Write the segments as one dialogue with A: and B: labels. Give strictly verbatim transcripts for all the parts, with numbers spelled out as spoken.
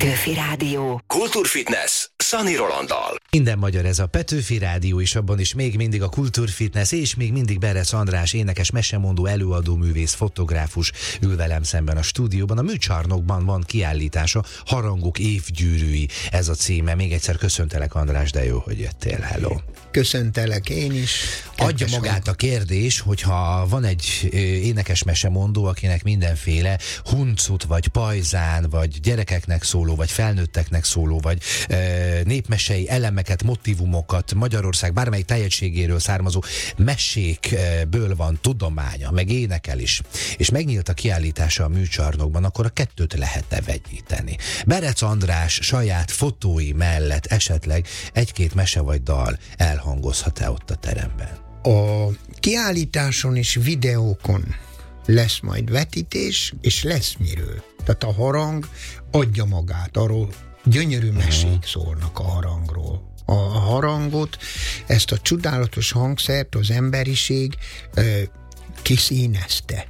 A: Petőfi Rádió.
B: Kultúrfitness Szani Rolanddal.
C: Minden magyar ez a Petőfi Rádió, és abban is még mindig a Kultúrfitness, és még mindig Berec András, énekes, mesemondó, előadó, művész, fotográfus ül velem szemben a stúdióban. A műcsarnokban van kiállítása, Harangok évgyűrűi, ez a címe. Még egyszer köszöntelek, András, de jó, hogy jöttél. Hello.
D: Köszöntelek én is.
C: Adja magát a kérdés, hogyha van egy énekes mesemondó, akinek mindenféle huncut, vagy pajzán, vagy gyerekeknek szóló, vagy felnőtteknek szóló, vagy e, népmesei elemeket, motivumokat, Magyarország bármelyik teljességéről származó mesékből van tudománya, meg énekel is, és megnyílt a kiállítása a műcsarnokban, akkor a kettőt lehet-e vegyíteni? Berec András saját fotói mellett esetleg egy-két mese vagy dal elhangozhat-e ott a teremben?
D: A kiállításon és videókon lesz majd vetítés, és lesz miről. Tehát a harang adja magát, arról gyönyörű mesék szólnak a harangról. A harangot, ezt a csodálatos hangszert az emberiség ö, kiszínezte.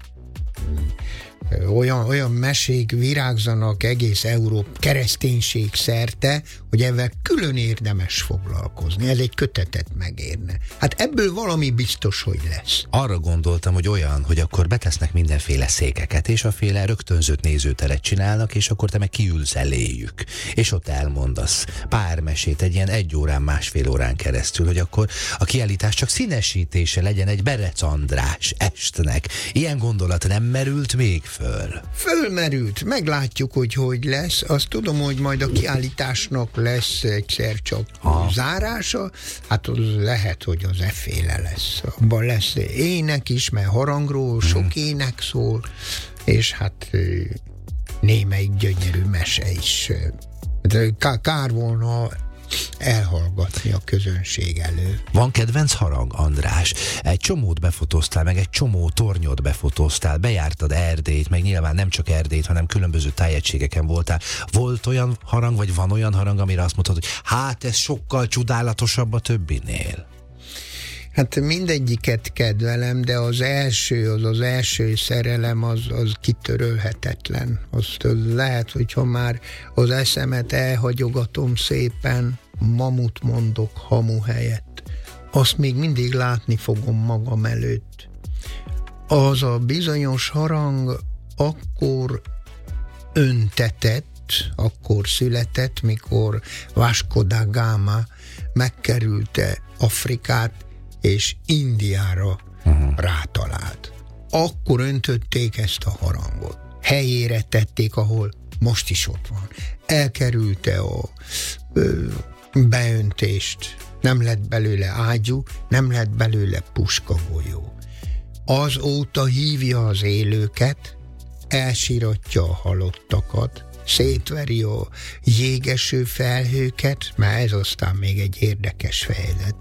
D: Olyan, olyan mesék virágzanak egész Európa kereszténység szerte, hogy ezzel külön érdemes foglalkozni. Ez egy kötetet megérne. Hát ebből valami biztos, hogy lesz.
C: Arra gondoltam, hogy olyan, hogy akkor betesznek mindenféle székeket, és a féle rögtönzött nézőteret csinálnak, és akkor te meg kiülsz eléjük. És ott elmondasz pár mesét egy ilyen egy órán, másfél órán keresztül, hogy akkor a kiállítás csak színesítése legyen egy Berec András estnek. Ilyen gondolat nem merült még föl?
D: Fölmerült, meglátjuk, hogy hogy lesz. Azt tudom, hogy majd a kiállításnak lesz egyszer csak ha. zárása, hát az lehet, hogy az efféle lesz. Abban lesz ének is, mert harangról sok hmm. ének szól, és hát némelyik gyönyörű mese is. Kár volna elhallgatni a közönség elő.
C: Van kedvenc harang, András? Egy csomót befotóztál, meg egy csomó tornyot befotóztál, bejártad Erdélyt, meg nyilván nem csak Erdélyt, hanem különböző tájegységeken voltál. Volt olyan harang, vagy van olyan harang, amire azt mondtad, hogy hát ez sokkal csodálatosabb a többinél?
D: Hát mindegyiket kedvelem, de az első, az az első szerelem, az, az kitörölhetetlen. Azt lehet, hogyha már az eszemet elhagyogatom szépen, mamut mondok hamu helyett. Azt még mindig látni fogom magam előtt. Az a bizonyos harang akkor öntetett, akkor született, mikor Vasco da Gama megkerülte Afrikát, és Indiára uh-huh. rátalált. Akkor öntötték ezt a harangot. Helyére tették, ahol most is ott van. Elkerülte a ö, beöntést, nem lett belőle ágyú, nem lett belőle puskagolyó. Azóta hívja az élőket, elsiratja a halottakat, szétveri a jégeső felhőket, mert ez aztán még egy érdekes fejlet.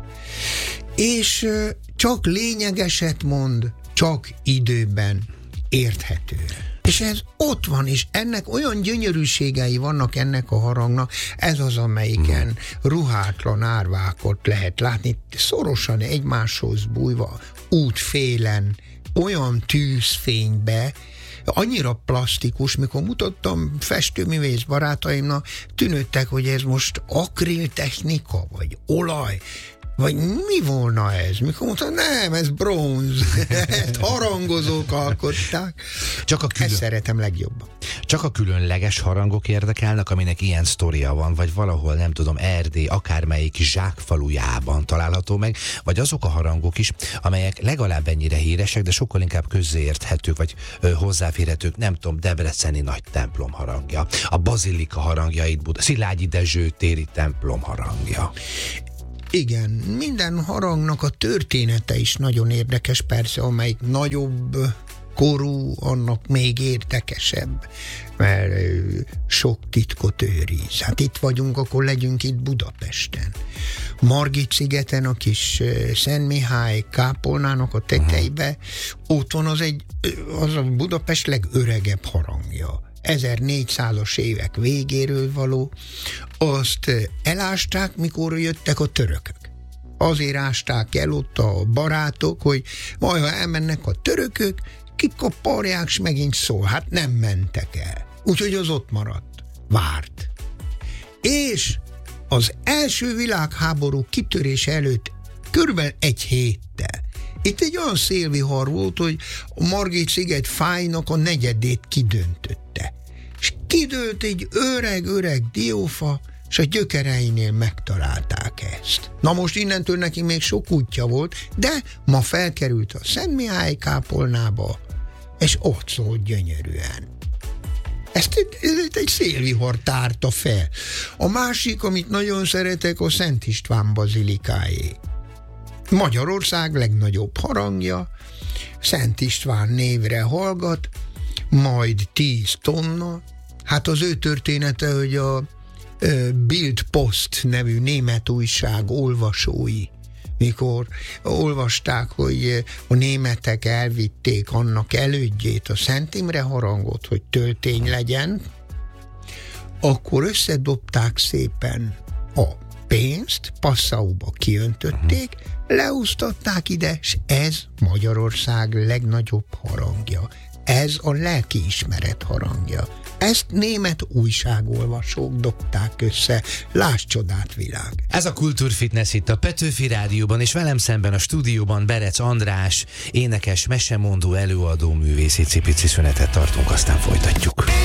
D: És csak lényegeset mond, csak időben érthető. És ez ott van, és ennek olyan gyönyörűségei vannak ennek a harangnak, ez az, amelyiken ruhátlan árvákot lehet látni, szorosan egymáshoz bújva, útfélen, olyan tűzfénybe, annyira plastikus, mikor mutattam festőművész barátaimnak, tűnődtek, hogy ez most akril technika, vagy olaj, vagy mi volna ez? Mikor mondta, nem, ez bronz, ezt harangozók alkották. Csak a külön... Ezt szeretem legjobban.
C: Csak a különleges harangok érdekelnek, aminek ilyen sztoria van, vagy valahol, nem tudom, Erdély, akármelyik zsákfalujában található meg, vagy azok a harangok is, amelyek legalább ennyire híresek, de sokkal inkább közérthetők, vagy ö, hozzáférhetők, nem tudom, debreceni nagy templom harangja, a bazilika harangja itt Buda, Szilágyi Dezső téri templom harangja.
D: Igen, minden harangnak a története is nagyon érdekes, persze, amelyik nagyobb korú, annak még érdekesebb, mert sok titkot őriz. Hát itt vagyunk, akkor legyünk itt Budapesten. Margit-szigeten, a kis Szent Mihály kápolnának a tetejébe, ott van az egy, az a Budapest legöregebb harangja. ezernégyszázas évek végéről való, azt elásták, mikor jöttek a törökök. Azért ásták el ott a barátok, hogy majd ha elmennek a törökök, kikaparják, s megint szól. Hát nem mentek el. Úgyhogy az ott maradt. várt. És az első világháború kitörése előtt körülbelül egy héttel itt egy olyan szélvihar volt, hogy a Margit-sziget fájnak a negyedét kidöntötte. És kidőlt egy öreg-öreg diófa, és a gyökereinél megtalálták ezt. Na most innentől neki még sok útja volt, de ma felkerült a Szent Mihály kápolnába, és ott szólt gyönyörűen. Ezt egy, egy szélvihar tárta fel. A másik, amit nagyon szeretek, a Szent István bazilikáé. Magyarország legnagyobb harangja, Szent István névre hallgat, majd tíz tonna. Hát az ő története, hogy a Bild Post nevű német újság olvasói, mikor olvasták, hogy a németek elvitték annak elődjét, a Szent Imre harangot, hogy töltény legyen, akkor összedobták szépen a pénzt, Passauba kiöntötték, leúsztatták ide, és ez Magyarország legnagyobb harangja. Ez a lelkiismeret harangja. Ezt német újságolvasók dobták össze. Láss csodát, világ!
C: Ez a Kultúrfitness itt a Petőfi Rádióban, és velem szemben a stúdióban Berec András, énekes, mesemondó, előadó, művész. Icipici szünetet tartunk, aztán folytatjuk.